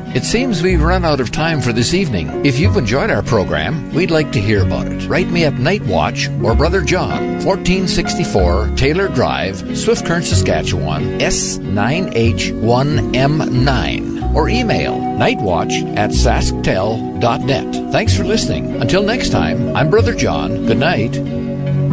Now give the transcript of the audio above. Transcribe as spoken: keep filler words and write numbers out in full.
It seems we've run out of time for this evening. If you've enjoyed our program, we'd like to hear about it. Write me at Night Watch or Brother John, fourteen sixty-four Taylor Drive, Swift Current, Saskatchewan, S nine H one M nine. Or email nightwatch at sasktel dot net. Thanks for listening. Until next time, I'm Brother John. Good night.